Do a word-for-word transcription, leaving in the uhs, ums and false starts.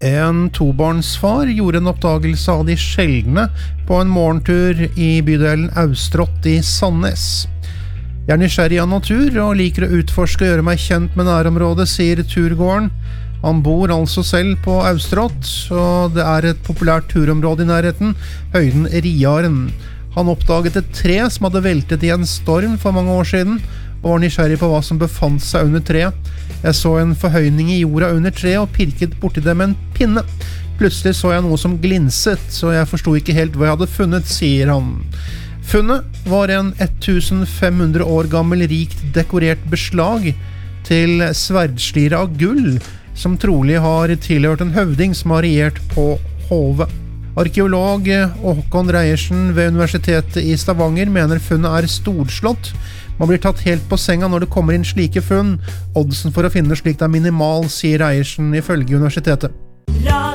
En tobarnsfar gjorde en oppdagelse av de sjeldne på en morgentur i bydelen Austrott i Sandnes. Jeg er nysgjerrig av natur og liker å utforske og gjøre meg kjent med nærområdet, sier turgåeren. Han bor altså selv på Austrott, og det er et populært turområde i nærheten, høyden Riaren. Han oppdaget et tre som hadde veltet i en storm for mange år siden, og var nysgjerrig på hva som befant seg under treet. Jeg så en forhøyning i jorda under treet og pirket borti det med en pinne. Plutselig så jeg noe som glinset, så jeg forstod ikke helt hva jeg hadde funnet, sier han. Funnet var en fem hundre år gammel rikt dekorert beslag til sverdslire av gull, som trolig har tilhørt en høvding som har regjert på Hove. Arkeolog Håkon Reiersen ved Universitetet i Stavanger mener funnet er storslått. Man blir tatt helt på senga når det kommer inn slike funn. Oddsen for å finne slikt er minimal, sier Reiersen ifølge universitetet.